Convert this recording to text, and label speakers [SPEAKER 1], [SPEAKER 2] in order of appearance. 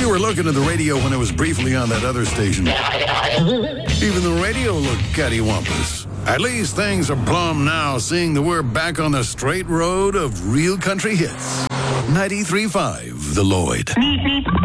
[SPEAKER 1] were looking at the radio when it was briefly on that other station. Even the radio looked cattywampus. At least things are plumb now, seeing that we're back on the straight road of real country hits. 93.5 The Lloyd.